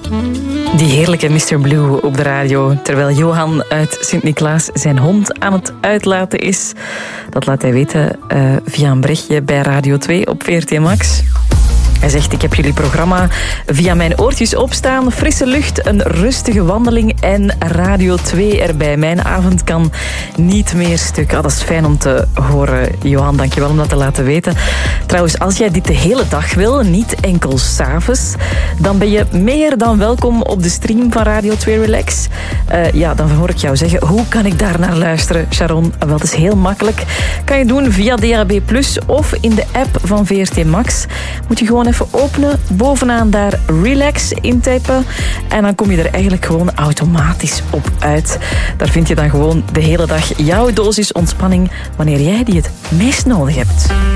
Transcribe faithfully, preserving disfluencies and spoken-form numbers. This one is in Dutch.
Die heerlijke mister Blue op de radio, terwijl Johan uit Sint-Niklaas zijn hond aan het uitlaten is. Dat laat hij weten uh, via een berichtje bij Radio twee op V R T Max. Hij zegt, ik heb jullie programma via mijn oortjes opstaan. Frisse lucht, een rustige wandeling en Radio twee erbij. Mijn avond kan niet meer stuk. Ah, dat is fijn om te horen, Johan. Dankjewel om dat te laten weten. Trouwens, als jij dit de hele dag wil, niet enkel 's avonds, dan ben je meer dan welkom op de stream van Radio twee Relax. Uh, ja, dan hoor ik jou zeggen, hoe kan ik daar naar luisteren, Sharon? Wel, dat is heel makkelijk. Kan je doen via D A B plus, of in de app van V R T Max. Moet je gewoon even openen, bovenaan daar Relax intypen en dan kom je er eigenlijk gewoon automatisch op uit. Daar vind je dan gewoon de hele dag jouw dosis ontspanning wanneer jij die het meest nodig hebt.